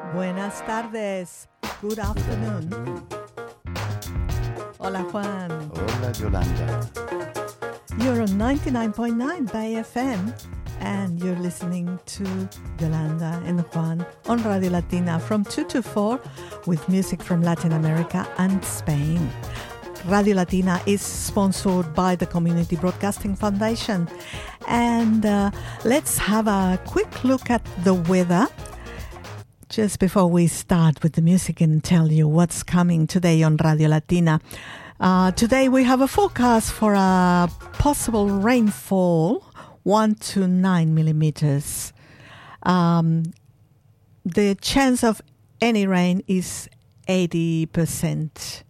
Buenas tardes. Good afternoon. Hola, Juan. Hola, Yolanda. You're on 99.9 Bay FM, and you're listening to Yolanda and Juan on Radio Latina from 2 to 4 with music from Latin America and Spain. Radio Latina is sponsored by the Community Broadcasting Foundation. And let's have a quick look at the weather just before we start with the music and tell you what's coming today on Radio Latina. Today we have a forecast for a possible rainfall, 1 to 9 millimeters. The chance of any rain is 80%.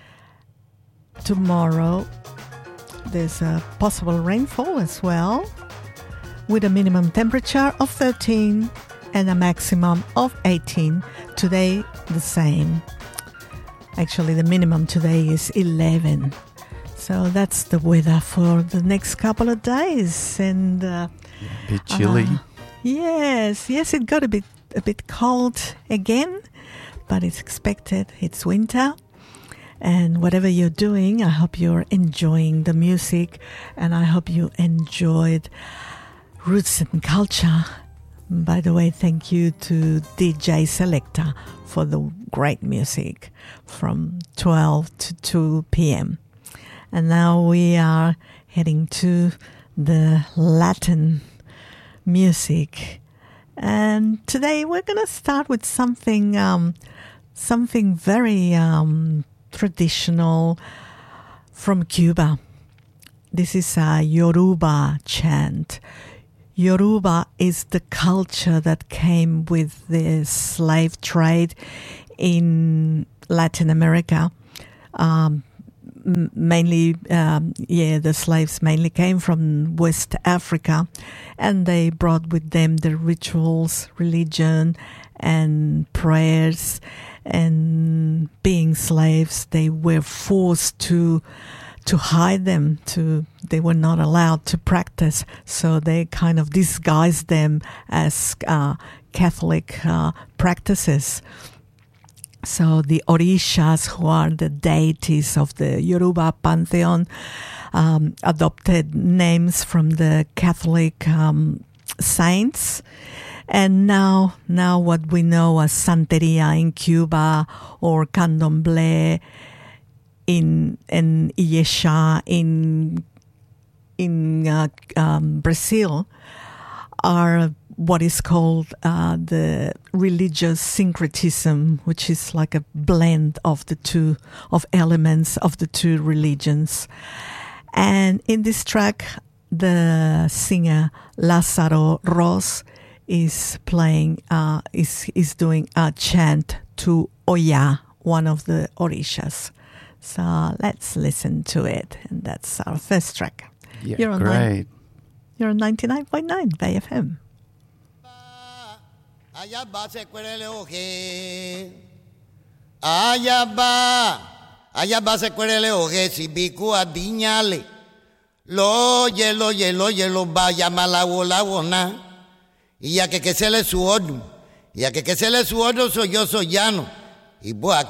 Tomorrow there's a possible rainfall as well, with a minimum temperature of 13 and a maximum of 18. Today, the same. Actually, the minimum today is 11. So that's the weather for the next couple of days. And A bit chilly. yes, it got a bit cold again, but it's expected. It's winter. And whatever you're doing, I hope you're enjoying the music, and I hope you enjoyed Roots and Culture. By the way, thank you to DJ Selecta for the great music from 12 to 2 p.m. And now we are heading to the Latin music. And today we're going to start with something very traditional from Cuba. This is a Yoruba chant. Yoruba is the culture that came with the slave trade in Latin America. The slaves mainly came from West Africa, and they brought with them the rituals, religion, and prayers. And being slaves, they were forced to hide them. They were not allowed to practice, so they kind of disguised them as Catholic practices. So the Orishas, who are the deities of the Yoruba pantheon, adopted names from the Catholic saints. And now what we know as Santeria in Cuba, or Candomblé in Iyesha in Brazil, are what is called the religious syncretism, which is like a blend of elements of the two religions. And in this track, the singer Lázaro Ros is playing, is doing a chant to Oya, one of the Orishas. So let's listen to it, and that's our first track. Yeah, You're on great. You're on 99.9 Bay FM. Allá va se cuere oje. Allá va se cuere oje si biku adiñale. Lo yelo vaya la bona. Y ya que se le su horno. Y ya que se le su horno soy yo soy llano. Y voy